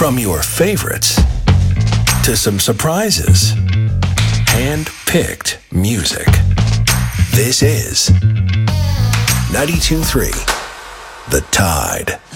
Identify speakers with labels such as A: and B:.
A: From your favorites to some surprises. Hand-picked music. This is 92.3 The Tide.